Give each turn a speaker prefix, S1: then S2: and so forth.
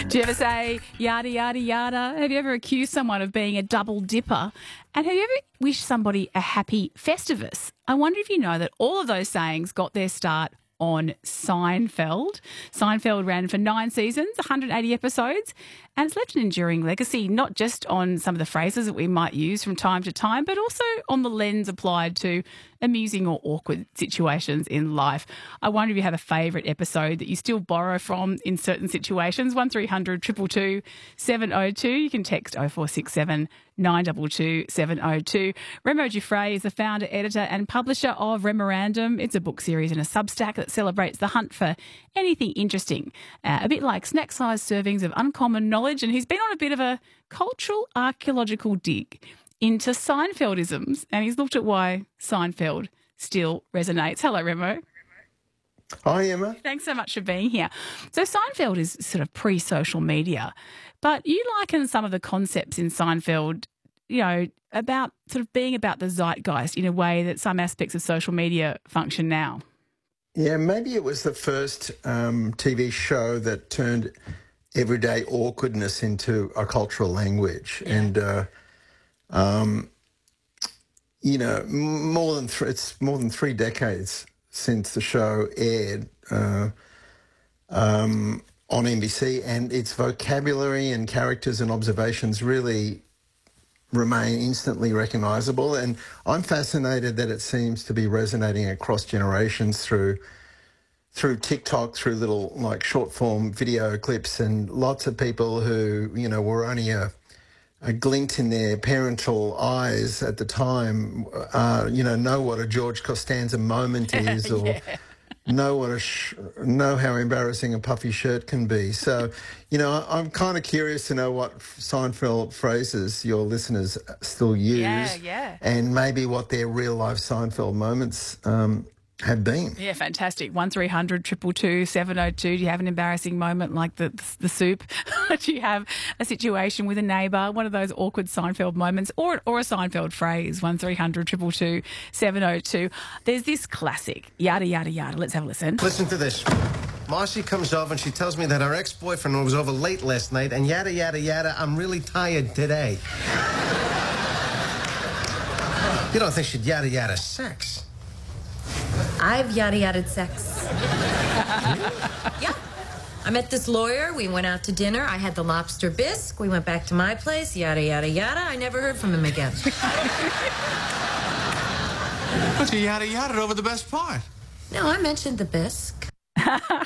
S1: Do you ever say yada, yada, yada? Have you ever accused someone of being a double dipper? And have you ever wished somebody a happy Festivus? I wonder if you know that all of those sayings got their start on Seinfeld. Seinfeld ran for 9 seasons, 180 episodes, and it's left an enduring legacy, not just on some of the phrases that we might use from time to time, but also on the lens applied to amusing or awkward situations in life. I wonder if you have a favourite episode that you still borrow from in certain situations. 1300 222 702. You can text 0467 922 702. Remo Giuffre is the founder, editor and publisher of Remorandum. It's a book series and a Substack that celebrates the hunt for anything interesting, a bit like snack-sized servings of uncommon knowledge. And he's been on a bit of a cultural archaeological dig into Seinfeldisms, and he's looked at why Seinfeld still resonates. Hello, Remo.
S2: Hi, Emma.
S1: Thanks so much for being here. So Seinfeld is sort of pre-social media, but you liken some of the concepts in Seinfeld, you know, about sort of being about the zeitgeist in a way that some aspects of social media function now.
S2: Yeah, maybe it was the first TV show that turned everyday awkwardness into a cultural language. Yeah. And, you know, it's more than 3 decades since the show aired on NBC, and its vocabulary and characters and observations really remain instantly recognisable. And I'm fascinated that it seems to be resonating across generations through TikTok, through little like short form video clips, and lots of people who, you know, were only a glint in their parental eyes at the time, you know what a George Costanza moment is, or know how embarrassing a puffy shirt can be. So, you know, I'm kind of curious to know what Seinfeld phrases your listeners still use, and maybe what their real life Seinfeld moments have been.
S1: Yeah, fantastic. 1300 222 702. Do you have an embarrassing moment like the soup? Do you have a situation with a neighbour, one of those awkward Seinfeld moments, or a Seinfeld phrase? 1300 222 702. There's this classic, yada, yada, yada. Let's have a listen.
S3: Listen to this. Marcy comes over and she tells me that her ex-boyfriend was over late last night, and yada, yada, yada, I'm really tired today. You don't think she'd yada, yada sex?
S4: I've yada-yada'd sex. Yeah. I met this lawyer. We went out to dinner. I had the lobster bisque. We went back to my place. Yada, yada, yada. I never heard from him again.
S5: But you yada-yada'd over the best part.
S4: No, I mentioned the bisque.